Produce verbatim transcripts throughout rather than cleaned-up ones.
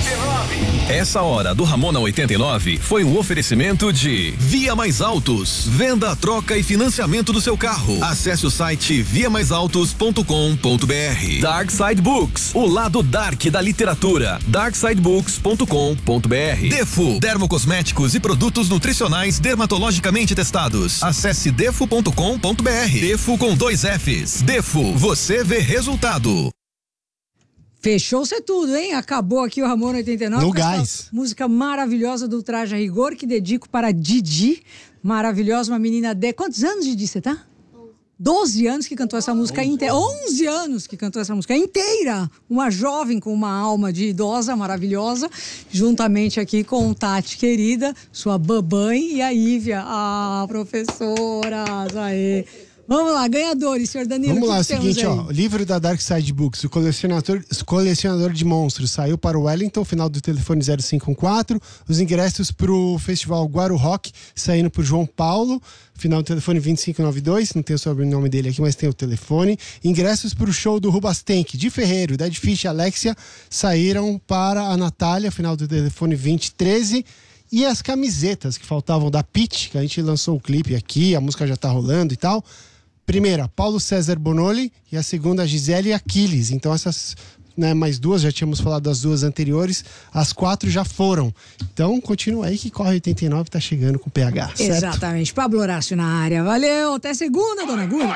e nove. Essa hora do Ramona oitenta e nove foi um oferecimento de Via Mais Autos, venda, troca e financiamento do seu carro. Acesse o site via mais autos ponto com ponto br. Dark Side Books, o lado dark da literatura. dark side books ponto com ponto br. Defo, dermocosméticos e produtos nutricionais dermatologicamente testados. Acesse defo ponto com ponto br. Defo com dois Fs. Defo, você vê resultado. Fechou-se tudo, hein? Acabou aqui o Ramona oitenta e nove. No gás. Música maravilhosa do Traje a Rigor, que dedico para Didi. Maravilhosa, uma menina de... Quantos anos, Didi, você tá? doze anos que cantou essa música inteira. onze anos que cantou essa música inteira. Uma jovem com uma alma de idosa maravilhosa, juntamente aqui com Tati querida, sua babãe, e a Ívia, a professora. Aê. Vamos lá, ganhadores, senhor Danilo. Vamos que lá, é o que seguinte, ó, aí? o livro da Dark Side Books, o colecionador, colecionador de monstros, saiu para o Wellington, final do telefone zero cinco um quatro. Os ingressos para o festival Guaru Rock saindo para o João Paulo, final do telefone vinte e cinco noventa e dois. Não tem o sobrenome dele aqui, mas tem o telefone. Ingressos para o show do Rubastank, de Ferreiro, Dead Fish e Alexia, saíram para a Natália, final do telefone vinte e treze. E as camisetas que faltavam da Pitty, que a gente lançou o clipe aqui, a música já tá rolando e tal. Primeira, Paulo César Bonoli, e a segunda, Gisele Aquiles. Então essas, né, mais duas, já tínhamos falado das duas anteriores, as quatro já foram. Então continua aí que Corre oitenta e nove tá chegando com P H, certo? Exatamente, Pablo Horácio na área. Valeu, até segunda, dona Gula.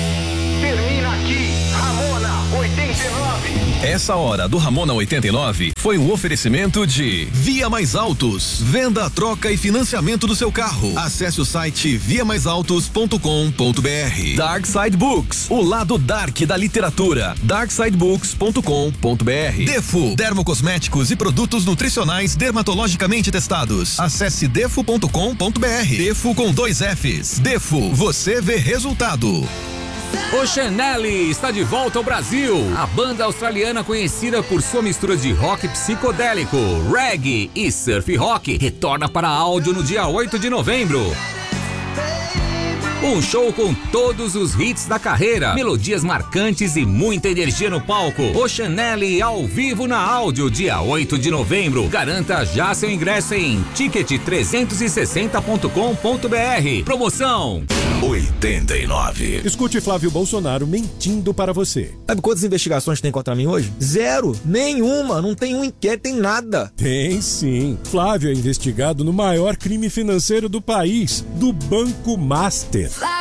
Termina aqui, Ramona oitenta e nove. Essa hora do Ramona oitenta e nove foi um oferecimento de Via Mais Autos, venda, troca e financiamento do seu carro. Acesse o site via mais autos ponto com ponto br. Dark Side Books, o lado dark da literatura. dark side books ponto com ponto br. Defo, dermocosméticos e produtos nutricionais dermatologicamente testados. Acesse defo ponto com ponto br. Defo com dois Fs. Defo, você vê resultado. Oceanelli está de volta ao Brasil. A banda australiana, conhecida por sua mistura de rock psicodélico, reggae e surf rock, retorna para áudio no dia oito de novembro. Um show com todos os hits da carreira, melodias marcantes e muita energia no palco. Oceanelli ao vivo na áudio, dia oito de novembro. Garanta já seu ingresso em ticket trezentos e sessenta ponto com ponto br. Promoção oitenta e nove. Escute Flávio Bolsonaro mentindo para você. Sabe quantas investigações tem contra mim hoje? Zero. Nenhuma. Não tem um inquérito, tem nada. Tem sim. Flávio é investigado no maior crime financeiro do país, do Banco Master.